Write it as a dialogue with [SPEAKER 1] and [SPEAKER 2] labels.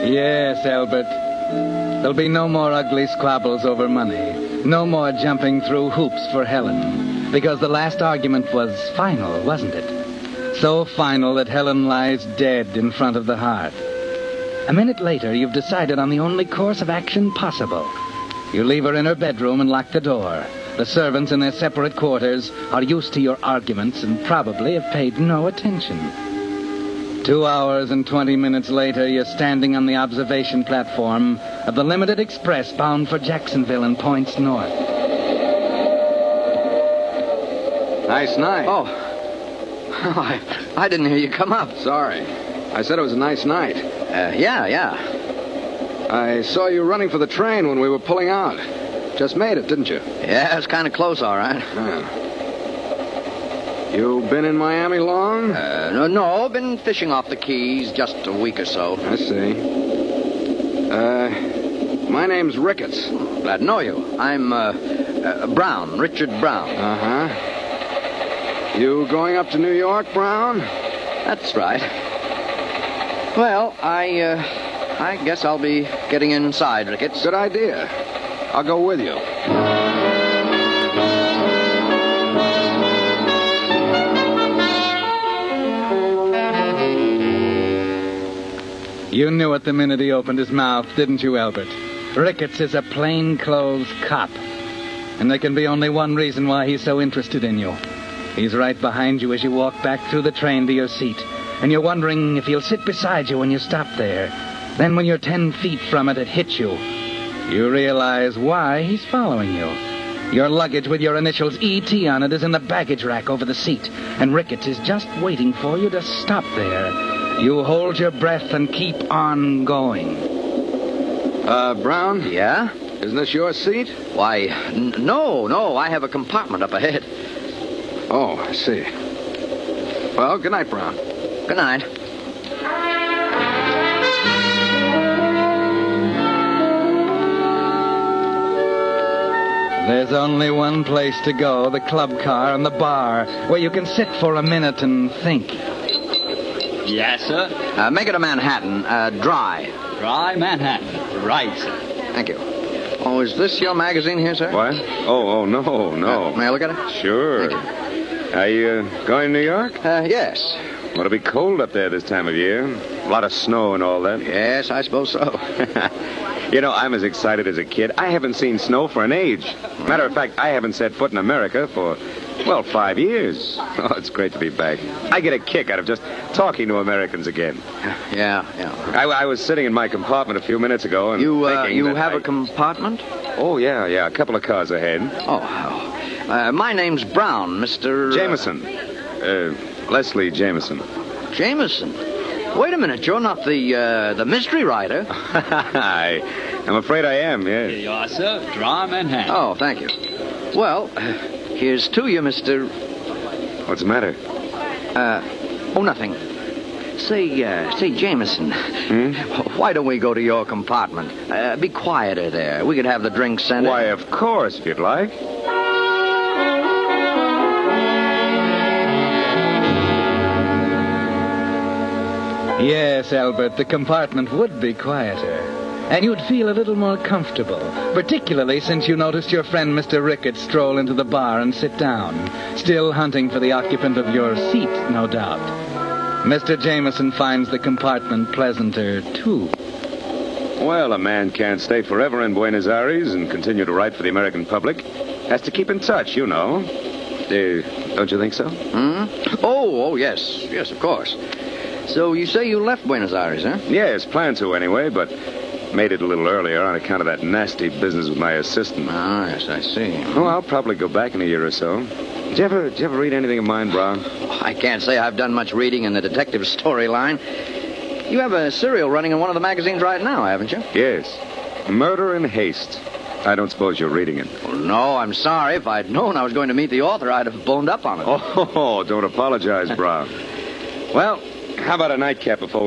[SPEAKER 1] Yes, Albert. There'll be no more ugly squabbles over money. No more jumping through hoops for Helen. Because the last argument was final, wasn't it? So final that Helen lies dead in front of the hearth. A minute later, you've decided on the only course of action possible. You leave her in her bedroom and lock the door. The servants in their separate quarters are used to your arguments and probably have paid no attention. 2 hours and 20 minutes later, you're standing on the observation platform of the Limited Express bound for Jacksonville and points north.
[SPEAKER 2] Nice night.
[SPEAKER 3] Oh, I didn't hear you come up.
[SPEAKER 2] Sorry. I said it was a nice night.
[SPEAKER 3] Yeah.
[SPEAKER 2] I saw you running for the train when we were pulling out. Just made it, didn't you?
[SPEAKER 3] Yeah, it was kind of close, all right.
[SPEAKER 2] Yeah. You been in Miami long?
[SPEAKER 3] No, been fishing off the Keys just a week or so.
[SPEAKER 2] I see. My name's Ricketts.
[SPEAKER 3] Glad to know you. I'm, Brown, Richard Brown.
[SPEAKER 2] Uh-huh. You going up to New York, Brown?
[SPEAKER 3] That's right. Well, I guess I'll be getting inside, Ricketts.
[SPEAKER 2] Good idea. I'll go with you.
[SPEAKER 1] You knew it the minute he opened his mouth, didn't you, Albert? Ricketts is a plainclothes cop. And there can be only one reason why he's so interested in you. He's right behind you as you walk back through the train to your seat. And you're wondering if he'll sit beside you when you stop there. Then when you're 10 feet from it hits you. You realize why he's following you. Your luggage with your initials E.T. on it is in the baggage rack over the seat. And Ricketts is just waiting for you to stop there. You hold your breath and keep on going.
[SPEAKER 2] Brown?
[SPEAKER 3] Yeah?
[SPEAKER 2] Isn't this your seat?
[SPEAKER 3] Why, no. I have a compartment up ahead.
[SPEAKER 2] Oh, I see. Well, good night, Brown.
[SPEAKER 3] Good night.
[SPEAKER 1] There's only one place to go, the club car and the bar, where you can sit for a minute and think.
[SPEAKER 4] Yes, sir.
[SPEAKER 3] Make it a Manhattan, dry.
[SPEAKER 4] Dry Manhattan. Right, sir.
[SPEAKER 3] Thank you. Oh, is this your magazine here, sir?
[SPEAKER 2] What? Oh, no.
[SPEAKER 3] May I look at it?
[SPEAKER 2] Sure.
[SPEAKER 3] Thank
[SPEAKER 2] Are you going to New York?
[SPEAKER 3] Yes.
[SPEAKER 2] Well, it'll be cold up there this time of year. A lot of snow and all that.
[SPEAKER 3] Yes, I suppose so.
[SPEAKER 2] You know, I'm as excited as a kid. I haven't seen snow for an age. Matter of fact, I haven't set foot in America for, 5 years. Oh, it's great to be back. I get a kick out of just talking to Americans again.
[SPEAKER 3] Yeah.
[SPEAKER 2] I was sitting in my compartment a few minutes ago and thinking
[SPEAKER 3] You have a compartment?
[SPEAKER 2] Oh, yeah. A couple of cars ahead.
[SPEAKER 3] My name's Brown, Mr.
[SPEAKER 2] Jameson. Leslie Jameson.
[SPEAKER 3] Jameson? Wait a minute, you're not the mystery writer.
[SPEAKER 2] I'm afraid I am, yes.
[SPEAKER 4] Here you are, sir. Dry Manhattan.
[SPEAKER 3] Oh, thank you. Well, here's to you, Mr.
[SPEAKER 2] What's the matter?
[SPEAKER 3] Nothing. Say, Jameson. Why don't we go to your compartment? Be quieter there. We could have the drinks sent in.
[SPEAKER 2] Why, of course, if you'd like.
[SPEAKER 1] Yes, Albert, the compartment would be quieter. And you'd feel a little more comfortable, particularly since you noticed your friend Mr. Ricketts stroll into the bar and sit down, still hunting for the occupant of your seat, no doubt. Mr. Jameson finds the compartment pleasanter, too.
[SPEAKER 2] Well, a man can't stay forever in Buenos Aires and continue to write for the American public. Has to keep in touch, you know. Don't you think so?
[SPEAKER 3] Oh, yes. Yes, of course. So you say you left Buenos Aires, huh?
[SPEAKER 2] Yes, planned to anyway, but made it a little earlier on account of that nasty business with my assistant.
[SPEAKER 3] Ah, yes, I see.
[SPEAKER 2] Oh, I'll probably go back in a year or so. Did you ever read anything of mine, Brown?
[SPEAKER 3] I can't say I've done much reading in the detective storyline. You have a serial running in one of the magazines right now, haven't you?
[SPEAKER 2] Yes. Murder in Haste. I don't suppose you're reading it.
[SPEAKER 3] Well, no, I'm sorry. If I'd known I was going to meet the author, I'd have boned up on it.
[SPEAKER 2] Oh, don't apologize, Brown. Well, how about a nightcap before